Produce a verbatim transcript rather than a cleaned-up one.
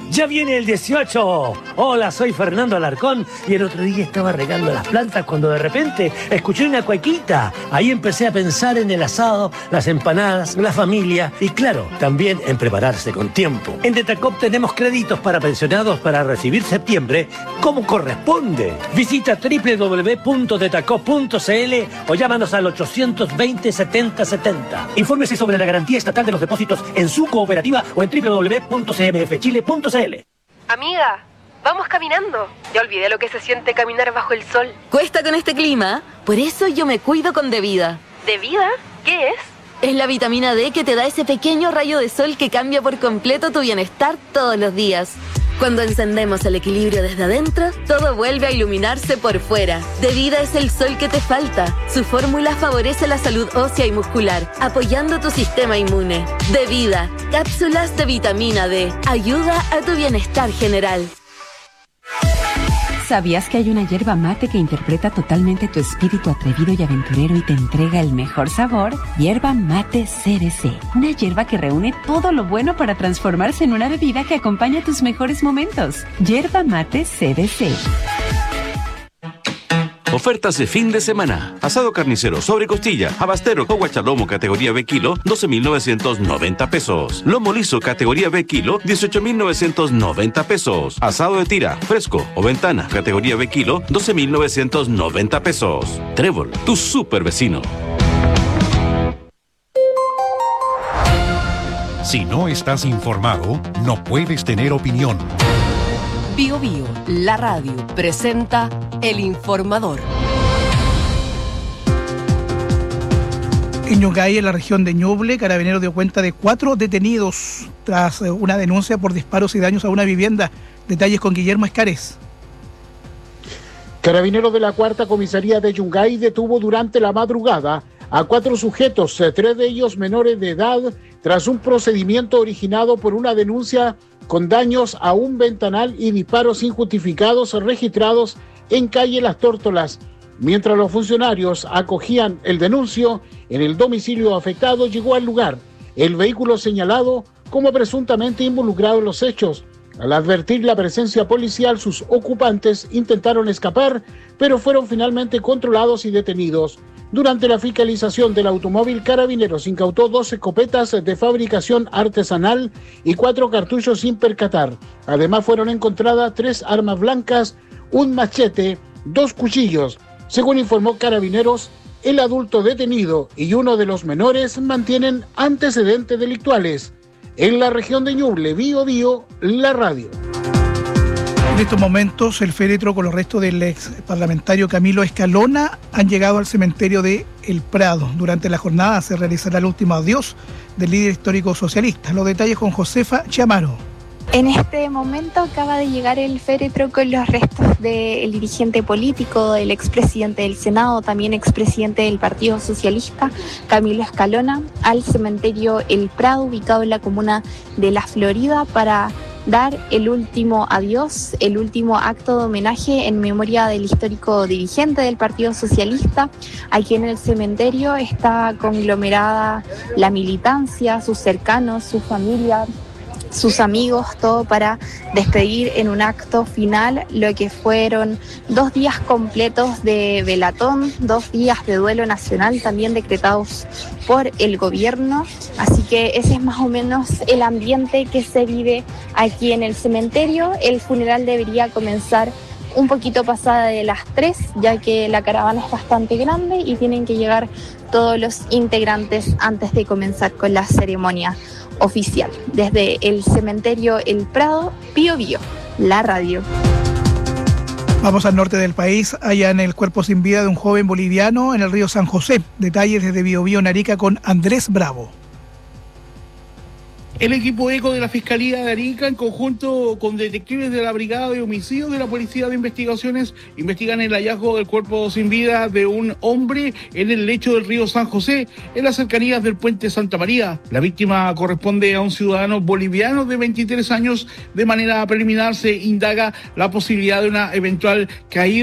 ¡Ya viene el dieciocho! Hola, soy Fernando Alarcón y el otro día estaba regando las plantas cuando de repente escuché una cuequita. Ahí empecé a pensar en el asado, las empanadas, la familia y claro, también en prepararse con tiempo. En Detacop tenemos créditos para pensionados para recibir septiembre como corresponde. Visita doble u doble u doble u punto detacop punto c l o llámanos al ochocientos veinte setenta setenta. Infórmese sobre la garantía estatal de los depósitos en su cooperativa o en doble u doble u doble u punto c m f chile punto c l. Amiga, vamos caminando. Ya olvidé lo que se siente caminar bajo el sol. Cuesta con este clima, por eso yo me cuido con Devida. ¿Devida? ¿Qué es? Es la vitamina D que te da ese pequeño rayo de sol que cambia por completo tu bienestar todos los días. Cuando encendemos el equilibrio desde adentro, todo vuelve a iluminarse por fuera. Devida es el sol que te falta. Su fórmula favorece la salud ósea y muscular, apoyando tu sistema inmune. Devida, cápsulas de vitamina D. Ayuda a tu bienestar general. ¿Sabías que hay una yerba mate que interpreta totalmente tu espíritu atrevido y aventurero y te entrega el mejor sabor? Yerba Mate C B C. Una yerba que reúne todo lo bueno para transformarse en una bebida que acompaña tus mejores momentos. Yerba Mate C B C. Ofertas de fin de semana. Asado carnicero sobre costilla, abastero o guachalomo categoría B kilo, doce mil novecientos noventa pesos. Lomo liso categoría B kilo, dieciocho mil novecientos noventa pesos. Asado de tira, fresco o ventana categoría B kilo, doce mil novecientos noventa pesos. Trébol, tu super vecino. Si no estás informado, no puedes tener opinión. Bio Bio, la radio, presenta El Informador. En Yungay, en la región de Ñuble, Carabineros dio cuenta de cuatro detenidos tras una denuncia por disparos y daños a una vivienda. Detalles con Guillermo Escares. Carabineros de la Cuarta Comisaría de Yungay detuvo durante la madrugada a cuatro sujetos, tres de ellos menores de edad, tras un procedimiento originado por una denuncia con daños a un ventanal y disparos injustificados registrados en calle Las Tórtolas. Mientras los funcionarios acogían el denuncio, en el domicilio afectado llegó al lugar el vehículo señalado como presuntamente involucrado en los hechos. Al advertir la presencia policial, sus ocupantes intentaron escapar, pero fueron finalmente controlados y detenidos. Durante la fiscalización del automóvil, Carabineros incautó dos escopetas de fabricación artesanal y cuatro cartuchos sin percatar. Además fueron encontradas tres armas blancas, un machete, dos cuchillos. Según informó Carabineros, el adulto detenido y uno de los menores mantienen antecedentes delictuales. En la región de Ñuble, Bio Bio, la radio. En estos momentos, el féretro con los restos del ex parlamentario Camilo Escalona han llegado al cementerio de El Prado. Durante la jornada se realizará el último adiós del líder histórico socialista. Los detalles con Josefa Chamaro. En este momento acaba de llegar el féretro con los restos del dirigente político, el expresidente del Senado, también expresidente del Partido Socialista, Camilo Escalona, al cementerio El Prado, ubicado en la comuna de La Florida, para dar el último adiós, el último acto de homenaje en memoria del histórico dirigente del Partido Socialista. Aquí en el cementerio está conglomerada la militancia, sus cercanos, su familia, sus amigos, todo para despedir en un acto final lo que fueron dos días completos de velatón, dos días de duelo nacional también decretados por el gobierno. Así que ese es más o menos el ambiente que se vive aquí en el cementerio. El funeral debería comenzar un poquito pasada de las tres, ya que la caravana es bastante grande y tienen que llegar todos los integrantes antes de comenzar con la ceremonia oficial. Desde el cementerio El Prado, Bio Bio, la radio. Vamos al norte del país, allá en el cuerpo sin vida de un joven boliviano en el río San José. Detalles desde Bio Bio Arica con Andrés Bravo. El equipo ECO de la Fiscalía de Arica, en conjunto con detectives de la Brigada de Homicidios de la Policía de Investigaciones, investigan el hallazgo del cuerpo sin vida de un hombre en el lecho del río San José, en las cercanías del puente Santa María. La víctima corresponde a un ciudadano boliviano de veintitrés años. De manera preliminar se indaga la posibilidad de una eventual caída